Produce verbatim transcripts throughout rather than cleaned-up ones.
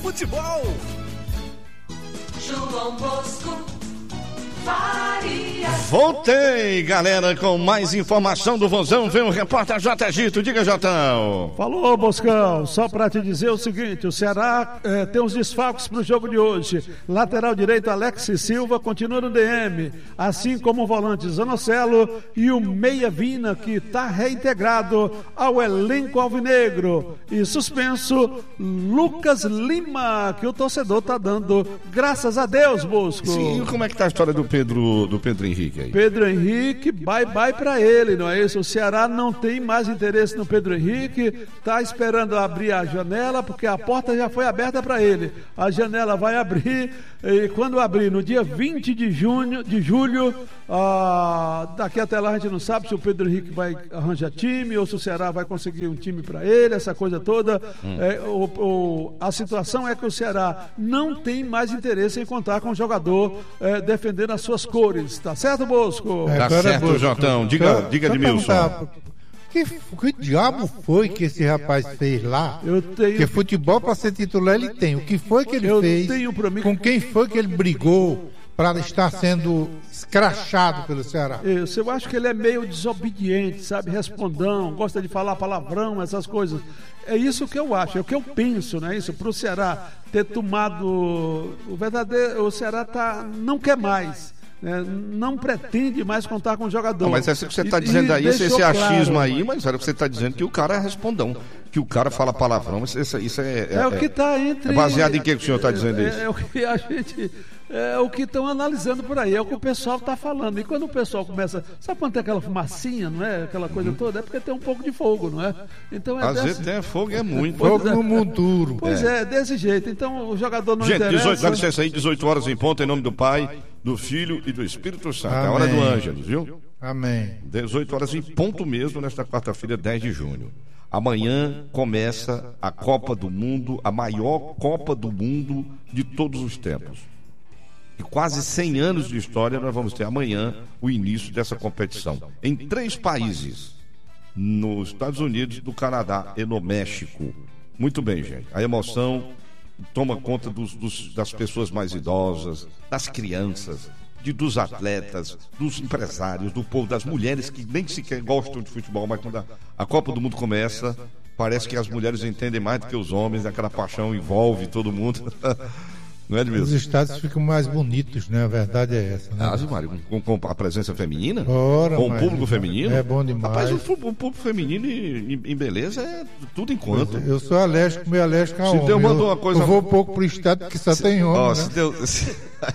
futebol. João Bosco Faria. Voltei, galera, com mais informação do Vozão. Vem o repórter J. Gito. Diga, Jotão. Falou, Boscão. Só para te dizer o seguinte: o Ceará é, tem os desfalques para o jogo de hoje. Lateral direito, Alex Silva, continua no D M. Assim como o volante Zanocelo e o Meia Vina, que está reintegrado ao elenco alvinegro. E suspenso, Lucas Lima, que o torcedor está dando graças a Deus, Bosco. Sim, como é que tá a história do Pedro, do Pedro Henrique aí? Pedro Henrique, bye bye pra ele, não é isso? O Ceará não tem mais interesse no Pedro Henrique, tá esperando abrir a janela, porque a porta já foi aberta para ele. A janela vai abrir, e quando abrir, no dia vinte de junho, de julho, ah, daqui até lá a gente não sabe se o Pedro Henrique vai arranjar time, ou se o Ceará vai conseguir um time para ele, essa coisa toda. Hum. É, o, o, a situação é que o Ceará não tem mais interesse em contar com o jogador é, defendendo as suas cores, tá certo, Bosco? É, tá certo, Bosco. Jotão. Diga, eu, diga Edmilson. Que, que diabo foi que esse rapaz fez lá? Eu tenho... Porque futebol para ser titular ele tem. O que foi que ele eu fez? Tenho pra mim... Com quem foi que ele brigou para estar sendo escrachado pelo Ceará? Isso, eu acho que ele é meio desobediente, sabe? Respondão, gosta de falar palavrão, essas coisas. É isso que eu acho, é o que eu penso, não é isso? Para o Ceará ter tomado o verdadeiro, o Ceará tá, não quer mais, né? Não pretende mais contar com o jogador. Não, mas é isso que você está dizendo aí, esse, esse achismo claro, aí, mas era o que você está dizendo, que o cara é respondão, que o cara fala palavrão, isso, isso é, é... É o que está entre... É baseado em que, que o senhor está dizendo é, isso? É, é o que a gente... É o que estão analisando por aí, é o que o pessoal está falando. E quando o pessoal começa, sabe quando tem aquela fumacinha, não é? Aquela coisa uhum. toda, é porque tem um pouco de fogo, não é? Então é Às desse... vezes tem fogo, é muito. Fogo no monturo. Pois é. é, desse jeito. Então o jogador não Gente, interessa. dezoito, dá licença aí, dezoito horas em ponto, em nome do Pai, do Filho e do Espírito Santo. Amém. É a hora do Ângelos, viu? Amém. dezoito horas em ponto mesmo, nesta quarta-feira, dez de junho. Amanhã começa a Copa do Mundo, a maior Copa do Mundo de todos os tempos. E quase cem anos de história, nós vamos ter amanhã o início dessa competição. Em três países, nos Estados Unidos, no Canadá e no México. Muito bem, gente. A emoção toma conta dos, dos, das pessoas mais idosas, das crianças, de, dos atletas, dos empresários, do povo, das mulheres que nem sequer gostam de futebol, mas quando a, a Copa do Mundo começa, parece que as mulheres entendem mais do que os homens, aquela paixão envolve todo mundo. Não é, Os estados ficam mais bonitos, né? A verdade é essa. Né? Ah, Mário, com, com a presença feminina? Ora, com o público feminino? É bom demais. Rapaz, o, o público feminino em, em beleza é tudo enquanto. Eu sou alérgico, meio alérgico a homem. Se Deus mandou uma coisa... Eu vou pouco pro estado porque só se, tem homem, ó, né? se, Deus, se...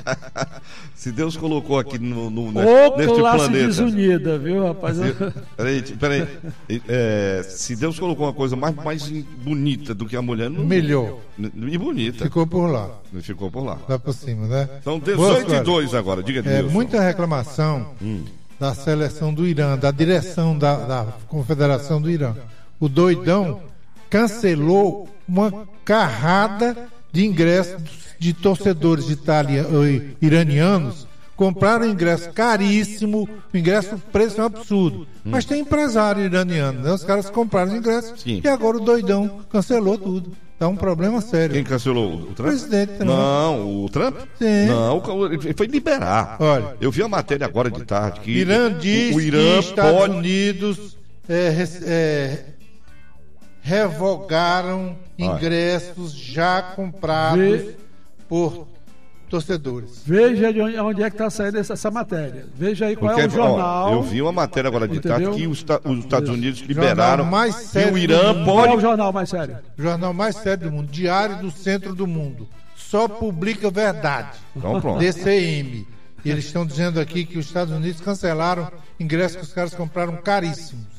se Deus colocou aqui no, no, Ô, neste classe planeta... desunida, viu, rapaz? Se, peraí, peraí. É, se Deus colocou uma coisa mais, mais bonita do que a mulher... Não, melhor. E bonita. Ficou por lá. Ficou por lá. Lá por cima, né? São dezoito e dois agora, diga de é, Deus. Muita reclamação hum. da seleção do Irã, da direção da, da Confederação do Irã. O doidão cancelou uma carrada de ingressos de torcedores italianos, iranianos. Compraram ingresso caríssimo, o ingresso, o preço é um absurdo. Hum. Mas tem empresário iraniano, né? Os caras compraram os ingressos. Sim. E agora o doidão cancelou tudo. Tá um problema sério. Quem cancelou? O Trump? O presidente Trump. Não, o Trump? Sim. Não, ele foi liberar. Olha, eu vi a matéria agora de tarde que Irã diz o, o Irã que Estados pode... Unidos é, é, revogaram ingressos já comprados Vê... por torcedores. Veja de onde, onde é que está saindo essa, essa matéria. Veja aí qual Porque, é o jornal. Ó, eu vi uma matéria agora de Entendeu? tarde que os, os Estados Unidos liberaram mais que o Irã pode... Qual é o jornal mais sério? O jornal mais sério do mundo, Diário do Centro do Mundo. Só publica verdade. Então pronto. D C M. E eles estão dizendo aqui que os Estados Unidos cancelaram ingressos que os caras compraram caríssimos.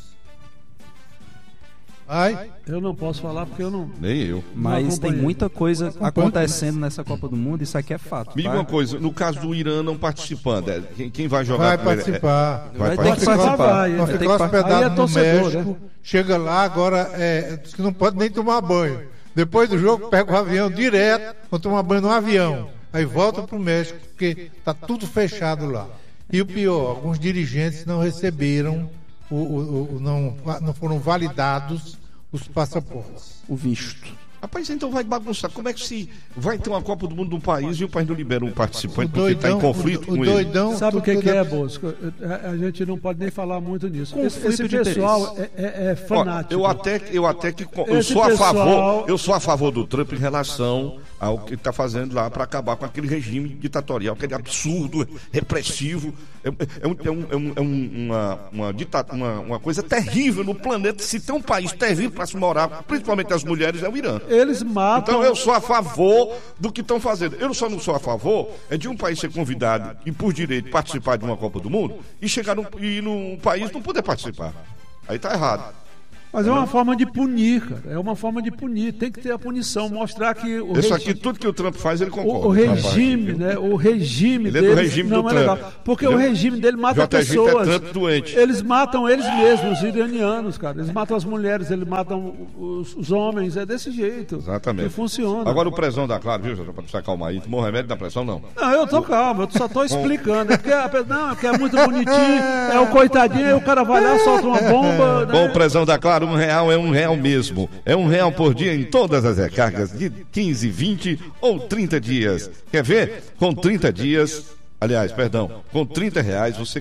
Ai. Eu não posso falar porque eu não... Nem eu. Mas tem muita coisa acontecendo nessa Copa do Mundo, isso aqui é fato. Me diga uma coisa, no caso do Irã não participando, é, quem, quem vai jogar... Vai participar. É, vai, vai ter que participar. Vai ficar hospedado é no torcedor, México, né? Chega lá, agora é, diz que não pode nem tomar banho. Depois do jogo, pega o avião direto, vão tomar banho no avião. Aí volta pro México, porque tá tudo fechado lá. E o pior, alguns dirigentes não receberam, o, o, o, não, não foram validados os passaportes. O visto. Rapaz, então vai bagunçar. Como é que se vai ter uma Copa do Mundo num país e o país não libera um participante porque está em conflito o, com o ele? Doidão, Sabe o que, tu, que é, tu, Bosco? A, a gente não pode nem falar muito nisso. Esse, Conflito esse de pessoal é, é, é fanático. Ó, eu até, eu até que eu Esse sou a pessoal- favor, eu sou a favor do Trump em relação ao que ele está fazendo lá para acabar com aquele regime ditatorial, aquele absurdo, repressivo. É, é, um, é, um, é, um, é um, uma, uma, dita, uma, uma coisa terrível no planeta. Se tem um país terrível para se morar, principalmente as mulheres, é o Irã. Eles matam. Então eu sou a favor do que estão fazendo. Eu só não sou a favor é de um país ser convidado e por direito participar de uma Copa do Mundo e chegar num, e num país não poder participar. Aí tá errado. Mas é uma forma de punir, cara. É uma forma de punir. Tem que ter a punição, mostrar que o Isso regi- aqui, tudo que o Trump faz, ele concorda. o, o regime, né? O regime Ele é do deles regime não do é Trump. legal. Porque Ele é- o regime dele mata J G pessoas. é Trump doente. Eles matam eles mesmos, os iranianos, cara. Eles matam as mulheres, eles matam os, os homens. É desse jeito. Exatamente. Que funciona. Agora o presão da Claro, viu, Jota, pra você acalmar aí. Tomou remédio da pressão, não. Não, eu tô calmo, eu só tô explicando. É porque, a pe- não, é porque é muito bonitinho, é o coitadinho, aí o cara vai lá, solta uma bomba. Né? Bom, o presão da Claro, um real é um real mesmo. É um real por dia em todas as recargas de quinze, vinte ou trinta dias. Quer ver? Com trinta dias, aliás, perdão, com trinta reais você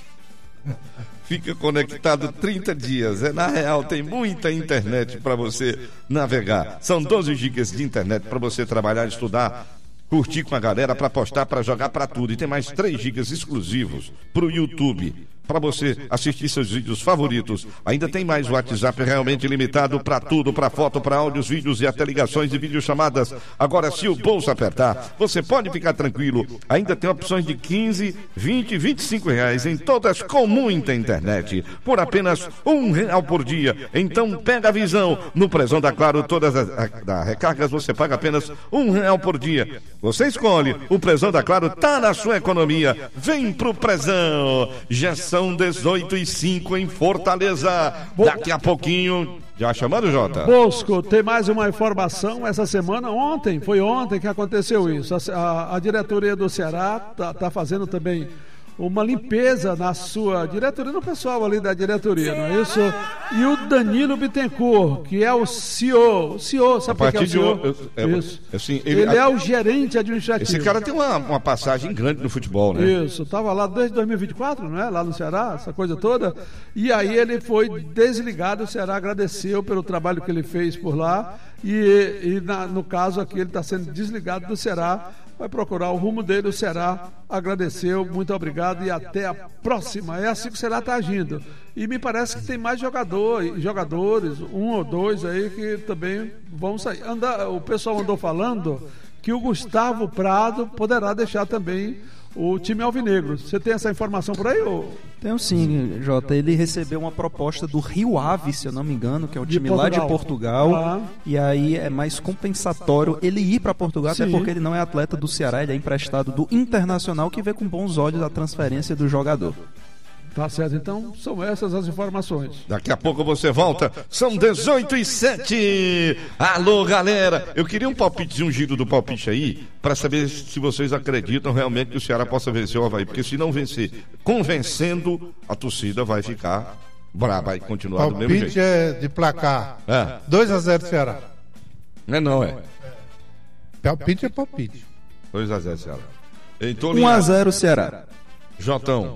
fica conectado trinta dias. É na Real, tem muita internet para você navegar. São doze gigas de internet para você trabalhar, estudar, curtir com a galera, para postar, para jogar, para tudo. E tem mais três gigas exclusivos para o YouTube, para você assistir seus vídeos favoritos. Ainda tem mais o WhatsApp realmente limitado para tudo, para foto, para áudios, vídeos e até ligações de videochamadas. Agora, se o bolso apertar, você pode ficar tranquilo. Ainda tem opções de quinze, vinte, vinte e cinco reais em todas com muita internet, por apenas um real por dia. Então pega a visão. No presão da Claro, todas as a- da recargas você paga apenas um real por dia. Você escolhe. O presão da Claro tá na sua economia. Vem pro presão. Já são dezoito e cinco em Fortaleza. Daqui a pouquinho. Já chamando, Jota? Bosco, tem mais uma informação essa semana. Ontem, foi ontem que aconteceu isso. A, a- a diretoria do Ceará tá, tá fazendo também uma limpeza na sua diretoria, no pessoal ali da diretoria, não é isso? E o Danilo Bittencourt, que é o C E O. O C E O, sabe o que é o C E O? de hoje, eu- eu- Isso. assim, ele, ele- é o gerente administrativo. Esse cara tem uma, uma passagem grande no futebol, né? Isso, estava lá desde dois mil e vinte e quatro, não é? Lá no Ceará, essa coisa toda. E aí ele foi desligado, o Ceará agradeceu pelo trabalho que ele fez por lá. E, e na- no caso aqui ele está sendo desligado do Ceará. Vai procurar o rumo dele, o Ceará agradeceu, muito obrigado e até a próxima. É assim que o Ceará está agindo. E me parece que tem mais jogador, jogadores, um ou dois aí que também vão sair. Anda, o pessoal andou falando que o Gustavo Prado poderá deixar também o time alvinegro. Você tem essa informação por aí? Ou... Tenho sim, Jota. Ele recebeu uma proposta do Rio Ave, se eu não me engano, que é o De time lá de Portugal. Portugal. Ah. E aí é mais compensatório ele ir para Portugal, Sim. até porque ele não é atleta do Ceará, ele é emprestado do Internacional, que vê com bons olhos a transferência do jogador. Tá certo, então são essas as informações. Daqui a pouco você volta. São dezoito e sete. Alô, galera. Eu queria um palpite, um giro do palpite aí, para saber se vocês acreditam realmente que o Ceará possa vencer o Avaí. Porque se não vencer, convencendo, a torcida vai ficar brava, vai continuar do mesmo Palpite jeito. é de placar. É. dois a zero Ceará. Não é não, é. Palpite é palpite. dois a zero, Ceará. Então, um a zero Ceará. Jotão.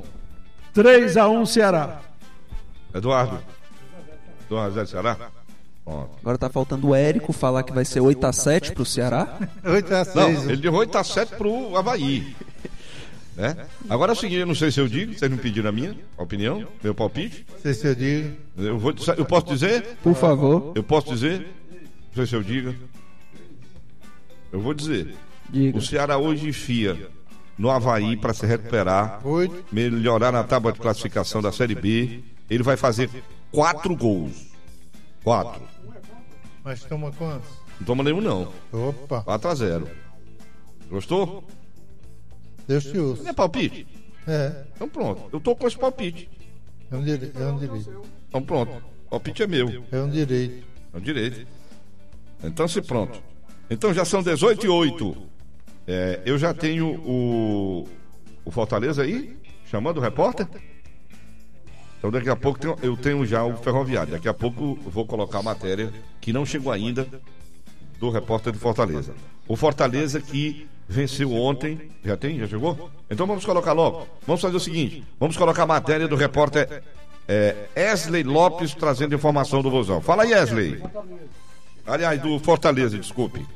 três a um Ceará. Eduardo. dois a zero, Ceará? Pronto. Agora tá faltando o Érico falar que vai ser oito a sete pro Ceará. oito a Não, seis. ele deu oito a sete pro Avaí. Né? Agora é o seguinte, eu não sei se eu digo, vocês me pediram a minha opinião, meu palpite. Não sei se eu digo. Eu, vou, eu posso dizer? Por favor, Eu posso dizer? Não sei se eu diga. Eu vou dizer. diga. O Ceará hoje enfia no Avaí para se recuperar, Oito. melhorar na tábua de classificação da Série B. Ele vai fazer quatro gols. Quatro. Mas toma quantos? Não toma nenhum, não. Opa, quatro a zero. Gostou? Deus te ouça. Não é palpite? É, Então pronto. Eu tô com esse palpite. é um, dire... é um direito. Então pronto. O palpite é meu. É um direito. É o direito. Então se pronto. Então já são dezoito e oito. É, eu já tenho o, o Fortaleza aí, chamando o repórter. Então daqui a pouco tenho- eu tenho já o Ferroviário. Daqui a pouco eu vou colocar a matéria que não chegou ainda do repórter de Fortaleza. O Fortaleza que venceu ontem. Já tem? Já chegou? Então vamos colocar logo. Vamos fazer o seguinte: vamos colocar a matéria do repórter é, Wesley Lopes trazendo informação do Vozão. Fala aí, Wesley. Aliás, do Fortaleza, desculpe.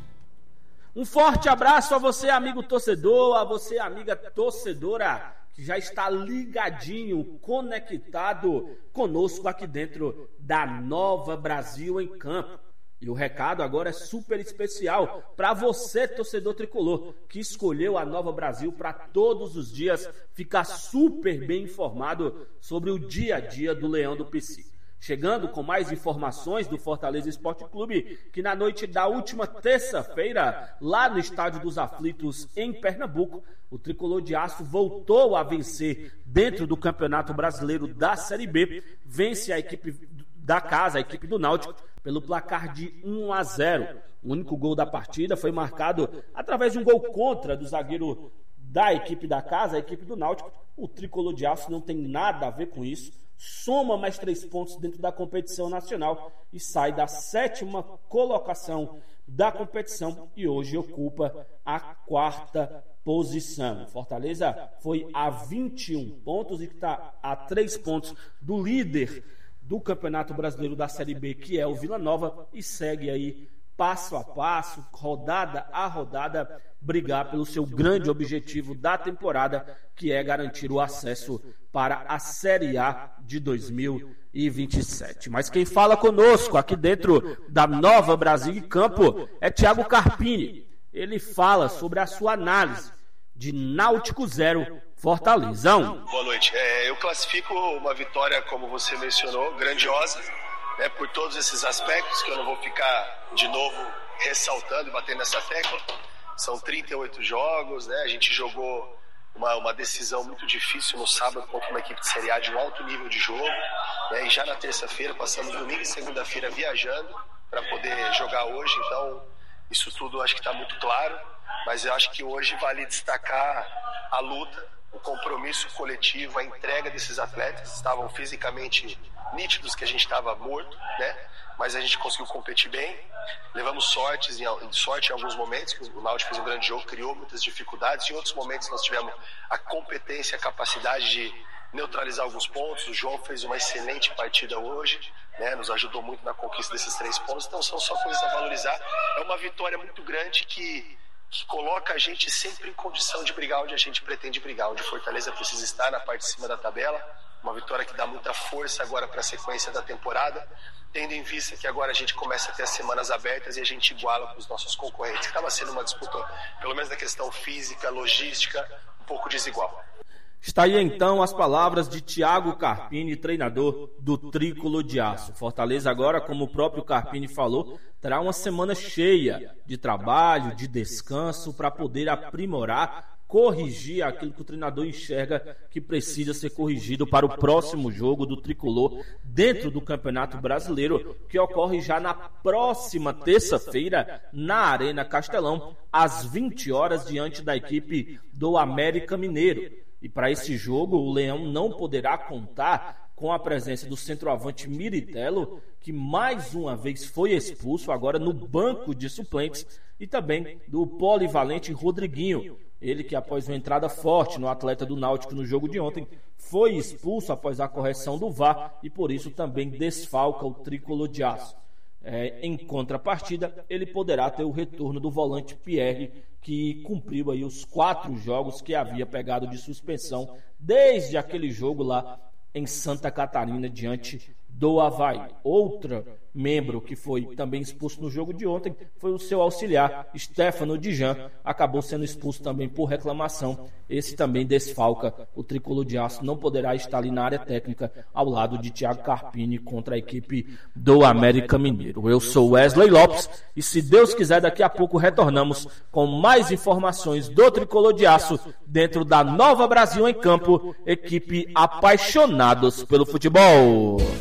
Um forte abraço a você, amigo torcedor, a você, amiga torcedora, que já está ligadinho, conectado conosco aqui dentro da Nova Brasil em Campo. E o recado agora é super especial para você, torcedor tricolor, que escolheu a Nova Brasil para todos os dias ficar super bem informado sobre o dia a dia do Leão do Pici. Chegando com mais informações do Fortaleza Esporte Clube, que na noite da última terça-feira, lá no Estádio dos Aflitos, em Pernambuco, o Tricolor de Aço voltou a vencer dentro do Campeonato Brasileiro da Série B, vence a equipe da casa, a equipe do Náutico, pelo placar de um a zero. O único gol da partida foi marcado através de um gol contra do zagueiro da equipe da casa, a equipe do Náutico. O Tricolor de Aço não tem nada a ver com isso. Soma mais três pontos dentro da competição nacional e sai da sétima colocação da competição e hoje ocupa a quarta posição. Fortaleza foi a vinte e um pontos e está a três pontos do líder do Campeonato Brasileiro da Série B, que é o Vila Nova, e segue aí passo a passo, rodada a rodada, brigar pelo seu grande objetivo da temporada, que é garantir o acesso para a Série A de dois mil e vinte e sete. Mas quem fala conosco aqui dentro da Nova Brasil em Campo é Thiago Carpini. Ele fala sobre a sua análise de Náutico zero, Fortaleza um. Boa noite. É, eu classifico uma vitória, como você mencionou, grandiosa, né, por todos esses aspectos que eu não vou ficar de novo ressaltando e batendo nessa tecla. São trinta e oito jogos, né? A gente jogou uma, uma decisão muito difícil no sábado contra uma equipe de Série A de um alto nível de jogo, né? E já na terça-feira passamos domingo e segunda-feira viajando para poder jogar hoje. Então isso tudo acho que está muito claro, mas eu acho que hoje vale destacar a luta, o compromisso coletivo, a entrega desses atletas. Estavam fisicamente nítidos que a gente estava morto, né? Mas a gente conseguiu competir bem. Levamos sortes em, sorte em alguns momentos, que o Náutico fez um grande jogo, criou muitas dificuldades. Em outros momentos nós tivemos a competência, a capacidade de neutralizar alguns pontos. O João fez uma excelente partida hoje, né? Nos ajudou muito na conquista desses três pontos. Então são só coisas a valorizar. É uma vitória muito grande que, que coloca a gente sempre em condição de brigar onde a gente pretende brigar, onde Fortaleza precisa estar, na parte de cima da tabela. Uma vitória que dá muita força agora para a sequência da temporada, tendo em vista que agora a gente começa a ter as semanas abertas e a gente iguala com os nossos concorrentes. Acaba sendo uma disputa, pelo menos na questão física, logística, um pouco desigual. Está aí então as palavras de Thiago Carpini, treinador do Tricolor de Aço. Fortaleza agora, como o próprio Carpini falou, terá uma semana cheia de trabalho, de descanso, para poder aprimorar, corrigir aquilo que o treinador enxerga que precisa ser corrigido para o próximo jogo do Tricolor dentro do Campeonato Brasileiro, que ocorre já na próxima terça-feira na Arena Castelão, às vinte horas, diante da equipe do América Mineiro. E para esse jogo o Leão não poderá contar com a presença do centroavante Miritello, que mais uma vez foi expulso agora no banco de suplentes, e também do polivalente Rodriguinho. Ele que, após uma entrada forte no atleta do Náutico no jogo de ontem, foi expulso após a correção do V A R e por isso também desfalca o Tricolor de Aço. É, em contrapartida, ele poderá ter o retorno do volante Pierre, que cumpriu aí os quatro jogos que havia pegado de suspensão desde aquele jogo lá em Santa Catarina diante do Avaí. Outro membro que foi também expulso no jogo de ontem foi o seu auxiliar, Stefano Dijan, acabou sendo expulso também por reclamação. Esse também desfalca o Tricolor de Aço, não poderá estar ali na área técnica ao lado de Thiago Carpini contra a equipe do América Mineiro. Eu sou Wesley Lopes e, se Deus quiser, daqui a pouco retornamos com mais informações do Tricolor de Aço dentro da Nova Brasil em Campo, equipe apaixonados pelo futebol.